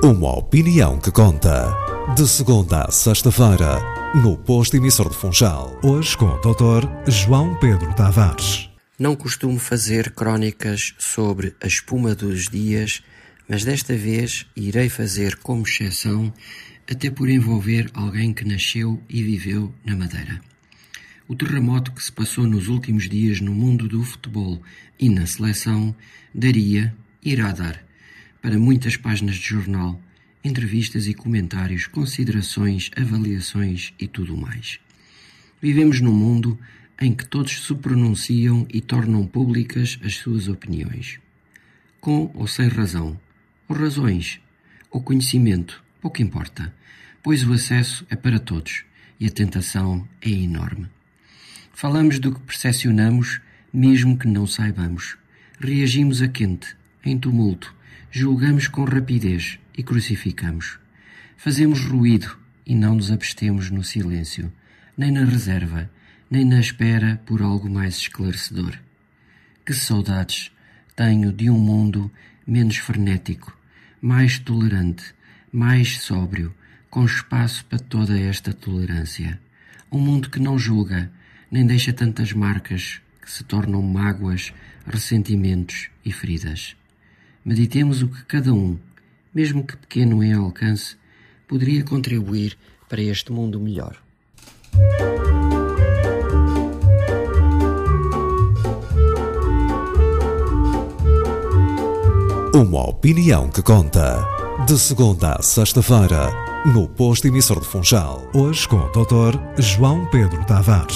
Uma opinião que conta. De segunda a sexta-feira, no posto emissor de Funchal. Hoje com o Dr. João Pedro Tavares. Não costumo fazer crónicas sobre a espuma dos dias, mas desta vez irei fazer como exceção, até por envolver alguém que nasceu e viveu na Madeira. O terremoto que se passou nos últimos dias no mundo do futebol e na seleção irá dar, para muitas páginas de jornal, entrevistas e comentários, considerações, avaliações e tudo mais. Vivemos num mundo em que todos se pronunciam e tornam públicas as suas opiniões. Com ou sem razão, ou razões, ou conhecimento, pouco importa, pois o acesso é para todos e a tentação é enorme. Falamos do que percepcionamos, mesmo que não saibamos. Reagimos a quente, em tumulto, julgamos com rapidez e crucificamos. Fazemos ruído e não nos abstemos no silêncio, nem na reserva, nem na espera por algo mais esclarecedor. Que saudades tenho de um mundo menos frenético, mais tolerante, mais sóbrio, com espaço para toda esta tolerância. Um mundo que não julga, nem deixa tantas marcas que se tornam mágoas, ressentimentos e feridas. Meditemos o que cada um, mesmo que pequeno em alcance, poderia contribuir para este mundo melhor. Uma opinião que conta. De segunda a sexta-feira, no posto emissor de Funchal. Hoje com o Dr. João Pedro Tavares.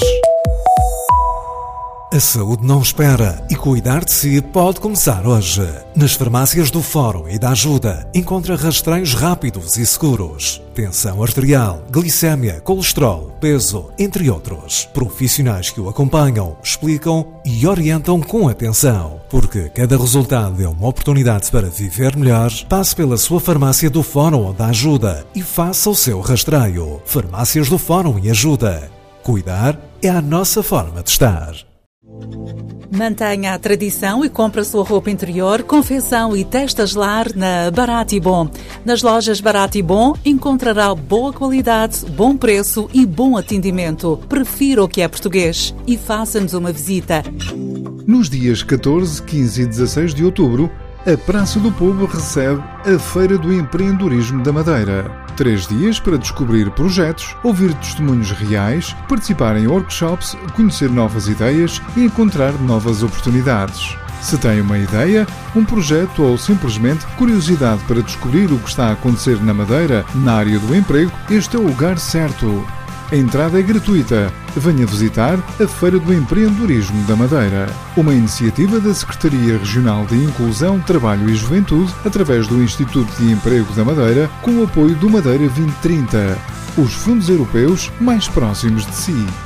A saúde não espera e cuidar de si pode começar hoje. Nas farmácias do Fórum e da Ajuda, encontra rastreios rápidos e seguros. Tensão arterial, glicémia, colesterol, peso, entre outros. Profissionais que o acompanham, explicam e orientam com atenção. Porque cada resultado é uma oportunidade para viver melhor. Passe pela sua farmácia do Fórum ou da Ajuda e faça o seu rastreio. Farmácias do Fórum e Ajuda. Cuidar é a nossa forma de estar. Mantenha a tradição e compre a sua roupa interior, confecção e testas lar na Barato e Bom. Nas lojas Barato e Bom encontrará boa qualidade, bom preço e bom atendimento. Prefira o que é português e faça-nos uma visita. Nos dias 14, 15 e 16 de outubro, a Praça do Povo recebe a Feira do Empreendedorismo da Madeira. 3 dias para descobrir projetos, ouvir testemunhos reais, participar em workshops, conhecer novas ideias e encontrar novas oportunidades. Se tem uma ideia, um projeto ou simplesmente curiosidade para descobrir o que está a acontecer na Madeira, na área do emprego, este é o lugar certo. A entrada é gratuita. Venha visitar a Feira do Empreendedorismo da Madeira, uma iniciativa da Secretaria Regional de Inclusão, Trabalho e Juventude, através do Instituto de Emprego da Madeira, com o apoio do Madeira 2030, os fundos europeus mais próximos de si.